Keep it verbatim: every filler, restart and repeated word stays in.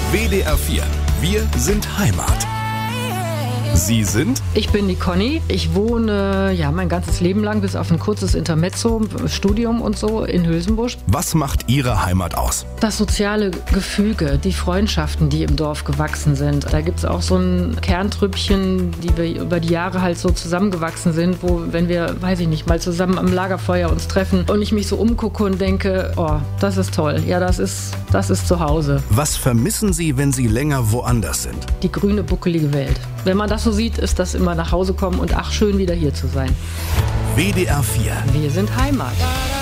W D R vier. Wir sind Heimat. Sie sind? Ich bin die Conny. Ich wohne ja mein ganzes Leben lang, bis auf ein kurzes Intermezzo, Studium und so, in Hülsenbusch. Was macht Ihre Heimat aus? Das soziale Gefüge, die Freundschaften, die im Dorf gewachsen sind. Da gibt es auch so ein Kerntrüppchen, die wir über die Jahre halt so zusammengewachsen sind, wo, wenn wir, weiß ich nicht, mal zusammen am Lagerfeuer uns treffen und ich mich so umgucke und denke, oh, das ist toll. Ja, das ist, das ist zu Hause. Was vermissen Sie, wenn Sie länger woanders sind? Die grüne, buckelige Welt. Wenn man das so sieht, ist das immer nach Hause kommen und ach, schön wieder hier zu sein. W D R vier. Wir sind Heimat.